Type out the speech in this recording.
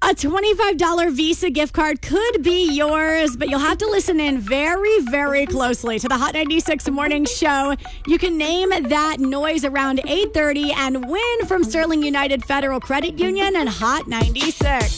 A $25 Visa gift card could be yours, but you'll have to listen in very, very closely to the Hot 96 Morning Show. You can name that noise around 8:30 and win from Sterling United Federal Credit Union and Hot 96.